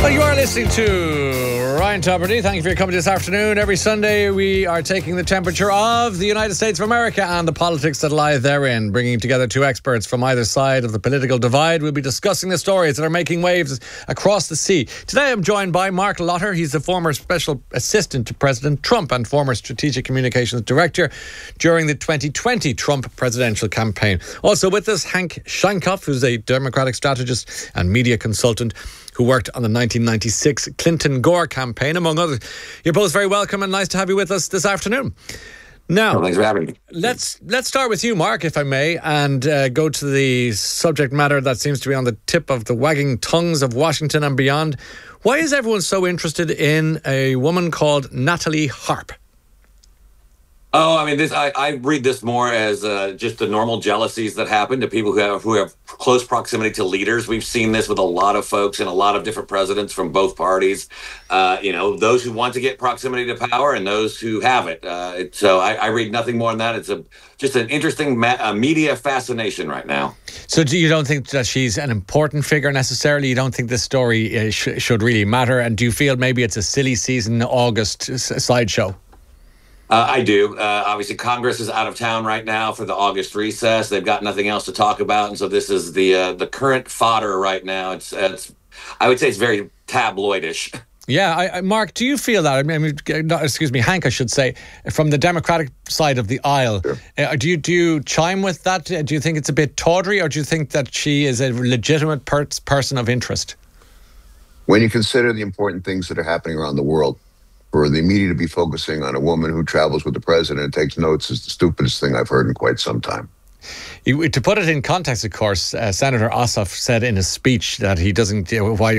Well, you are listening to Ryan Tubridy. Thank you for your company this afternoon. Every Sunday, we are taking the temperature of the United States of America and the politics that lie therein, bringing together two experts from either side of the political divide. We'll be discussing the stories that are making waves across the sea. Today, I'm joined by Mark Lotter. He's the former special assistant to President Trump and former strategic communications director during the 2020 Trump presidential campaign. Also with us, Hank Sheinkopf, who's a Democratic strategist and media consultant who worked on the 1996 Clinton-Gore campaign, among others. You're both very welcome and nice to have you with us this afternoon. Now, thanks for having me. Let's start with you, Mark, if I may, and go to the subject matter that seems to be on the tip of the wagging tongues of Washington and beyond. Why is everyone so interested in a woman called Natalie Harp? Oh, I mean, I read this more as just the normal jealousies that happen to people who have close proximity to leaders. We've seen this with a lot of folks and a lot of different presidents from both parties. Those who want to get proximity to power and those who haven't. So I read nothing more than that. It's just an interesting media fascination right now. So you don't think that she's an important figure necessarily? You don't think this story should really matter? And do you feel maybe it's a silly season August sideshow? I do. Obviously, Congress is out of town right now for the August recess. They've got nothing else to talk about, and so this is the current fodder right now. It's I would say it's very tabloidish. Yeah, Mark, do you feel that? Hank, I should say, from the Democratic side of the aisle, sure. Do you chime with that? Do you think it's a bit tawdry, or do you think that she is a legitimate person of interest? When you consider the important things that are happening around the world, for the media to be focusing on a woman who travels with the president and takes notes is the stupidest thing I've heard in quite some time. To put it in context, of course, Senator Ossoff said in his speech that he doesn't. Why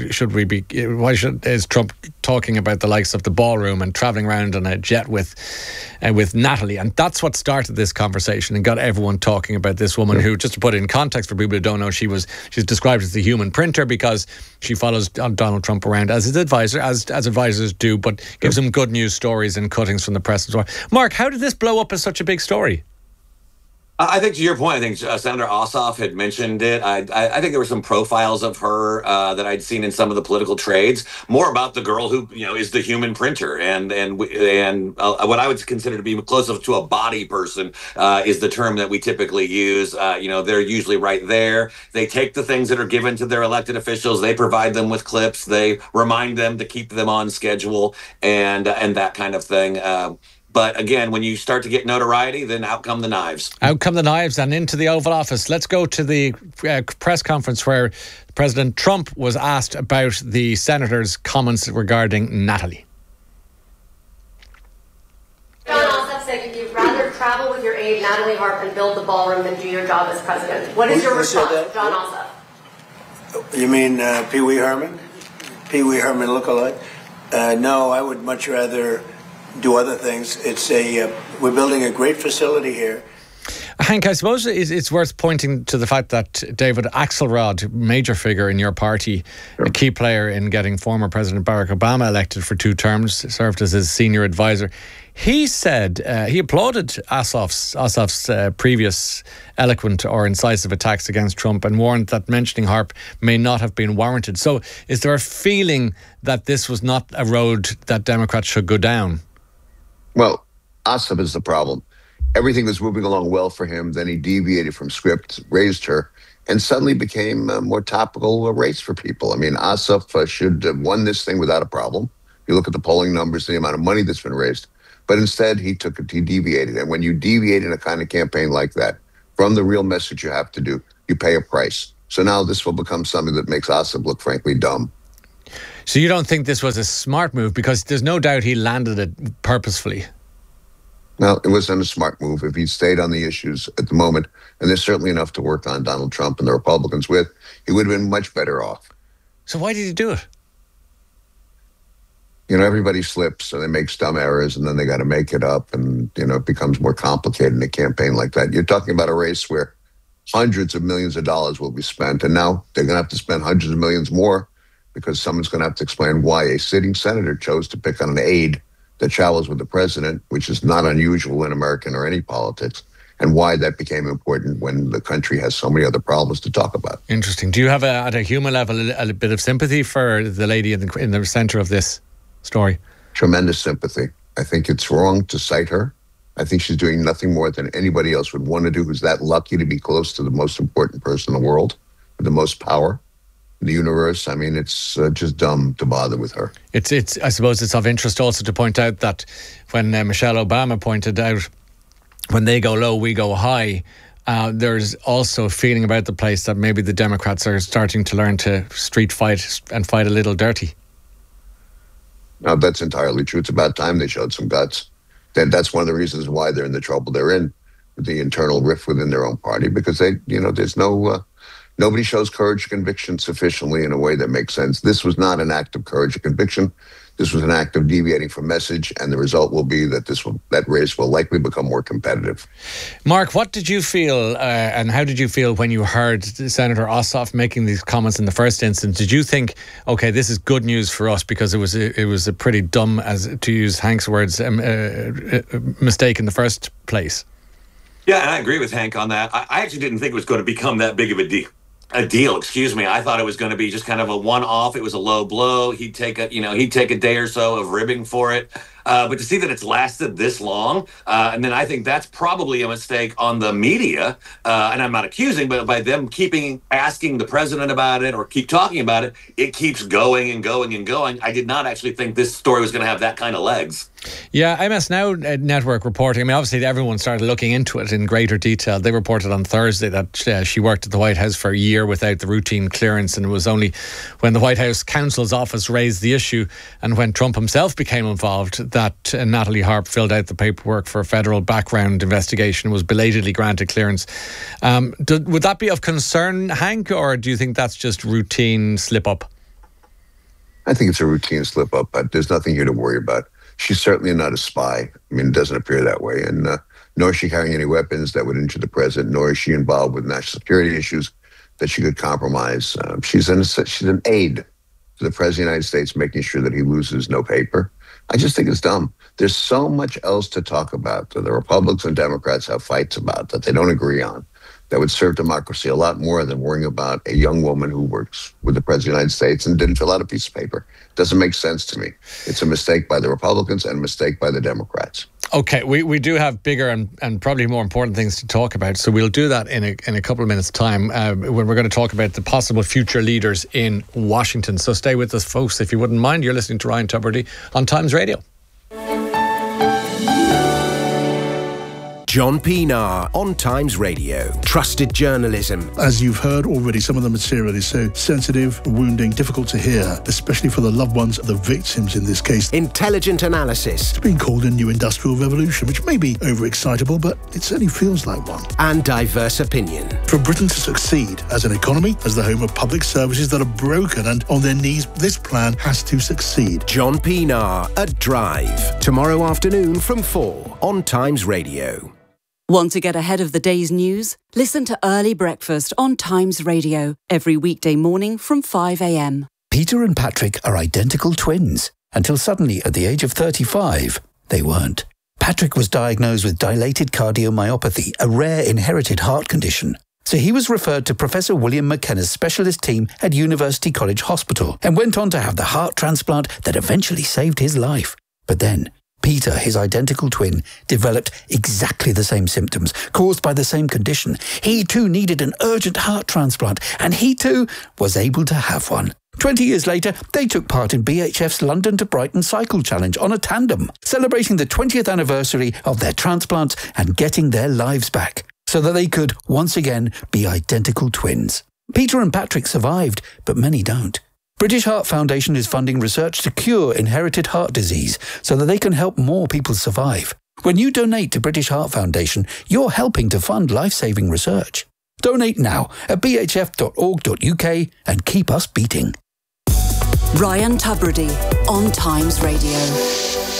is Trump talking about the likes of the ballroom and traveling around on a jet with Natalie? And that's what started this conversation and got everyone talking about this woman who, just to put it in context for people who don't know, she's described as the human printer because she follows Donald Trump around as his advisor, as advisors do, but gives him good news stories and cuttings from the press as well. Mark, how did this blow up as such a big story? I think to your point, I think Senator Ossoff had mentioned it. I think there were some profiles of her that I'd seen in some of the political trades, more about the girl who, is the human printer. And what I would consider to be closer to a body person is the term that we typically use. They're usually right there. They take the things that are given to their elected officials. They provide them with clips. They remind them to keep them on schedule and that kind of thing. But again, when you start to get notoriety, then out come the knives. Out come the knives and into the Oval Office. Let's go to the press conference where President Trump was asked about the senator's comments regarding Natalie. John Ossoff said you'd rather travel with your aide, Natalie Harp, and build the ballroom than do your job as president. What is your response, John Ossoff? You mean Pee Wee Herman? Pee Wee Herman lookalike? No, I would much rather do other things. We're building a great facility here. Hank, I suppose it's worth pointing to the fact that David Axelrod, major figure in your party, a key player in getting former President Barack Obama elected for 2 terms, served as his senior advisor. He said he applauded Ossoff's previous eloquent or incisive attacks against Trump and warned that mentioning Harp may not have been warranted. So is there a feeling that this was not a road that Democrats should go down? Well, Ossoff is the problem. Everything was moving along well for him. Then he deviated from script, raised her, and suddenly became a more topical race for people. I mean, Ossoff should have won this thing without a problem. You look at the polling numbers, the amount of money that's been raised. But instead, he deviated. And when you deviate in a kind of campaign like that, from the real message you have to do, you pay a price. So now this will become something that makes Ossoff look, frankly, dumb. So you don't think this was a smart move? Because there's no doubt he landed it purposefully. Well, it wasn't a smart move. If he'd stayed on the issues at the moment, and there's certainly enough to work on Donald Trump and the Republicans with, he would have been much better off. So why did he do it? Everybody slips and they make dumb errors and then they got to make it up. And, it becomes more complicated in a campaign like that. You're talking about a race where hundreds of millions of dollars will be spent. And now they're going to have to spend hundreds of millions more because someone's going to have to explain why a sitting senator chose to pick on an aide that travels with the president, which is not unusual in American or any politics. and why that became important when the country has so many other problems to talk about. Interesting. Do you have, at a human level, a bit of sympathy for the lady in the centre of this story? Tremendous sympathy. I think it's wrong to cite her. I think she's doing nothing more than anybody else would want to do who's that lucky to be close to the most important person in the world, with the most power in the universe. I mean, it's just dumb to bother with her. It's. I suppose it's of interest also to point out that when Michelle Obama pointed out, when they go low, we go high, there's also a feeling about the place that maybe the Democrats are starting to learn to street fight and fight a little dirty. No, that's entirely true. It's about time they showed some guts. That's one of the reasons why they're in the trouble they're in, with the internal rift within their own party, because there's nobody shows courage or conviction sufficiently in a way that makes sense. This was not an act of courage or conviction. This was an act of deviating from message, and the result will be that that race will likely become more competitive. Mark, what did you feel, and how did you feel when you heard Senator Ossoff making these comments in the first instance? Did you think, okay, this is good news for us because it was a pretty dumb, as to use Hank's words, mistake in the first place? Yeah, and I agree with Hank on that. I actually didn't think it was going to become that big of a deal. I thought it was going to be just kind of a one-off. It was a low blow. He'd take a day or so of ribbing for it. But to see that it's lasted this long, and then I think that's probably a mistake on the media, and I'm not accusing, but by them asking the president about it or keep talking about it, it keeps going and going and going. I did not actually think this story was going to have that kind of legs. Yeah, MS Now Network reporting, I mean, obviously everyone started looking into it in greater detail. They reported on Thursday that she worked at the White House for a year without the routine clearance, and it was only when the White House counsel's office raised the issue and when Trump himself became involved that Natalie Harp filled out the paperwork for a federal background investigation and was belatedly granted clearance. Would that be of concern, Hank, or do you think that's just routine slip-up? I think it's a routine slip-up, but there's nothing here to worry about. She's certainly not a spy. I mean, it doesn't appear that way. And nor is she carrying any weapons that would injure the president, nor is she involved with national security issues that she could compromise. She's an aide to the president of the United States, making sure that he loses no paper. I just think it's dumb. There's so much else to talk about that the Republicans and Democrats have fights about that they don't agree on, that would serve democracy a lot more than worrying about a young woman who works with the President of the United States and didn't fill out a piece of paper. Doesn't make sense to me. It's a mistake by the Republicans and a mistake by the Democrats. Okay, we do have bigger and probably more important things to talk about, so we'll do that in a couple of minutes' time when we're going to talk about the possible future leaders in Washington. So stay with us, folks, if you wouldn't mind. You're listening to Ryan Tubridy on Times Radio. John Pienaar on Times Radio. Trusted journalism. As you've heard already, some of the material is so sensitive, wounding, difficult to hear, especially for the loved ones of the victims in this case. Intelligent analysis. It's been called a new industrial revolution, which may be overexcitable, but it certainly feels like one. And diverse opinion. For Britain to succeed as an economy, as the home of public services that are broken and on their knees, this plan has to succeed. John Pienaar at Drive. Tomorrow afternoon from 4 on Times Radio. Want to get ahead of the day's news? Listen to Early Breakfast on Times Radio every weekday morning from 5 a.m. Peter and Patrick are identical twins until suddenly at the age of 35, they weren't. Patrick was diagnosed with dilated cardiomyopathy, a rare inherited heart condition. So he was referred to Professor William McKenna's specialist team at University College Hospital and went on to have the heart transplant that eventually saved his life. But then Peter, his identical twin, developed exactly the same symptoms caused by the same condition. He too needed an urgent heart transplant, and he too was able to have one. 20 years later, they took part in BHF's London to Brighton Cycle Challenge on a tandem, celebrating the 20th anniversary of their transplant and getting their lives back, so that they could once again be identical twins. Peter and Patrick survived, but many don't. British Heart Foundation is funding research to cure inherited heart disease so that they can help more people survive. When you donate to British Heart Foundation, you're helping to fund life-saving research. Donate now at bhf.org.uk and keep us beating. Ryan Tubridy on Times Radio.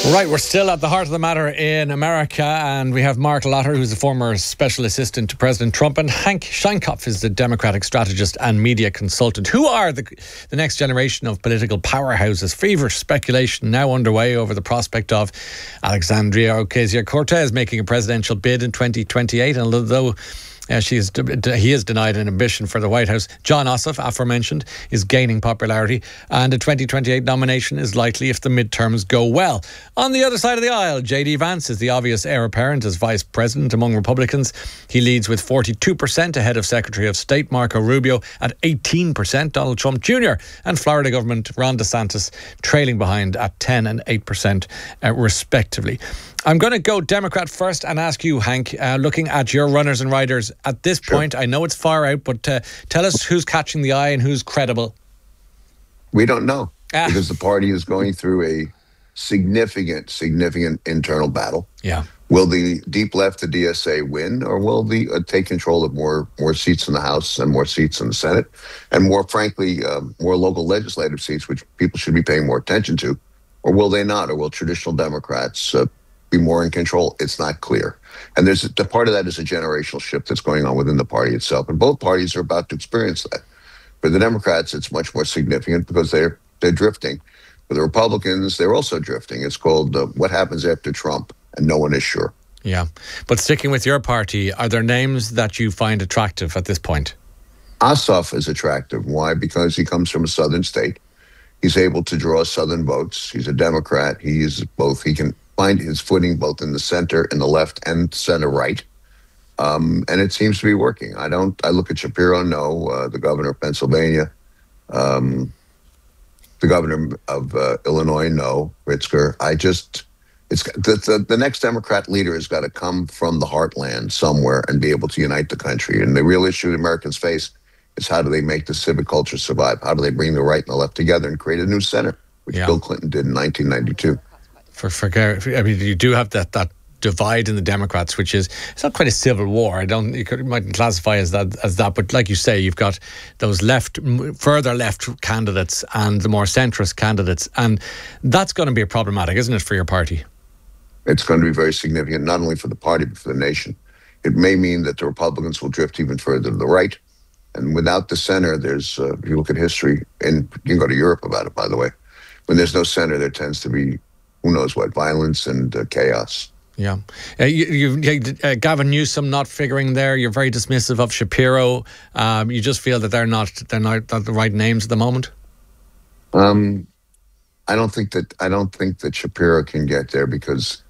Right, we're still at the heart of the matter in America, and we have Mark Lotter, who's a former special assistant to President Trump, and Hank Scheinkopf is the Democratic strategist and media consultant. Who are the next generation of political powerhouses? Feverish speculation now underway over the prospect of Alexandria Ocasio-Cortez making a presidential bid in 2028, and although he is denied an ambition for the White House, Jon Ossoff, aforementioned, is gaining popularity, and a 2028 nomination is likely if the midterms go well. On the other side of the aisle, J.D. Vance is the obvious heir apparent as vice president among Republicans. He leads with 42% ahead of Secretary of State Marco Rubio at 18%, Donald Trump Jr. and Florida Governor Ron DeSantis trailing behind at 10 and 8% respectively. I'm going to go Democrat first and ask you, Hank, looking at your runners and riders at this point, I know it's far out, but tell us who's catching the eye and who's credible. We don't know because the party is going through a significant internal battle. Yeah. Will the deep left, the DSA, win, or will they take control of more seats in the House and more seats in the Senate, and more frankly, more local legislative seats, which people should be paying more attention to, or will they not? Or will traditional Democrats be more in control? It's not clear. And there's the part of that is a generational shift that's going on within the party itself. And both parties are about to experience that. For the Democrats, it's much more significant because they're drifting. For the Republicans, they're also drifting. It's called what happens after Trump, and no one is sure. Yeah. But sticking with your party, are there names that you find attractive at this point? Ossoff is attractive. Why? Because he comes from a southern state. He's able to draw southern votes. He's a Democrat. He is both. He can find his footing both in the center, in the left, and center right. And it seems to be working. I look at Shapiro, no. The governor of Pennsylvania, the governor of Illinois, no. Pritzker. The next Democrat leader has got to come from the heartland somewhere and be able to unite the country. And the real issue Americans face is how do they make the civic culture survive? How do they bring the right and the left together and create a new center, which Bill Clinton did in 1992. I mean, you do have that divide in the Democrats, which is, it's not quite a civil war. You mightn't classify as that, but like you say, you've got those further left candidates and the more centrist candidates, and that's going to be problematic, isn't it, for your party? It's going to be very significant, not only for the party, but for the nation. It may mean that the Republicans will drift even further to the right, and without the center, there's, if you look at history, and you can go to Europe about it, by the way, when there's no center, there tends to be who knows what, violence and chaos. Yeah. Gavin Newsom not figuring there. You're very dismissive of Shapiro. You just feel that they're not the right names at the moment? I don't think that Shapiro can get there because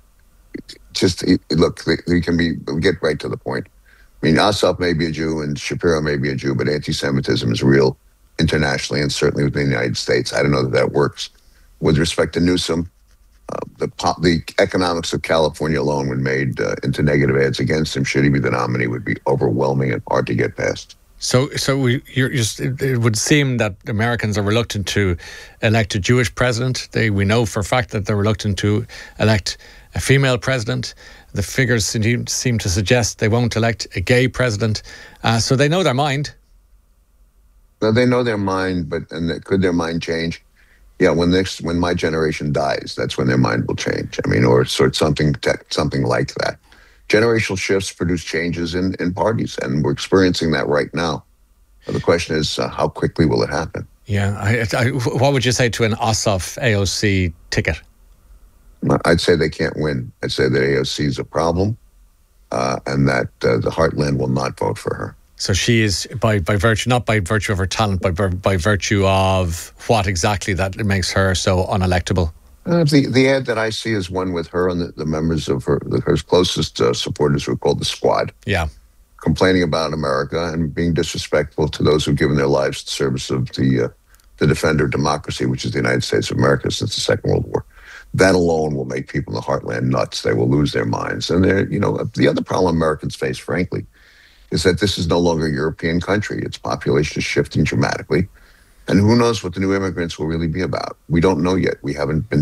we get right to the point. I mean, Ossoff may be a Jew and Shapiro may be a Jew, but anti-Semitism is real internationally and certainly within the United States. I don't know that works. With respect to Newsom, the economics of California alone, when made into negative ads against him, should he be the nominee, would be overwhelming and hard to get past. So it would seem that Americans are reluctant to elect a Jewish president. We know for a fact that they're reluctant to elect a female president. The figures seem to suggest they won't elect a gay president. So they know their mind. Well, they know their mind, could their mind change? Yeah, when my generation dies, that's when their mind will change. I mean, or sort of something like that. Generational shifts produce changes in parties, and we're experiencing that right now. The question is, how quickly will it happen? Yeah, what would you say to an Ossoff AOC ticket? I'd say they can't win. I'd say that AOC is a problem, and that the heartland will not vote for her. So she is, by virtue, not by virtue of her talent, but by virtue of what exactly that makes her so unelectable? The ad that I see is one with her and the members of her closest supporters, who are called the Squad. Yeah. Complaining about America and being disrespectful to those who've given their lives to service of the defender of democracy, which is the United States of America since the Second World War. That alone will make people in the heartland nuts. They will lose their minds. And the other problem Americans face, frankly, is that this is no longer a European country. Its population is shifting dramatically. And who knows what the new immigrants will really be about. We don't know yet. We haven't been